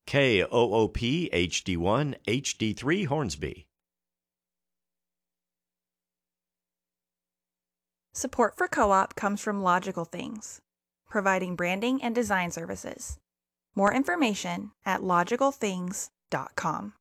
KOOP HD1 HD3 Hornsby. Support for Co-op comes from Logical Things, providing branding and design services. More information at logicalthings.com.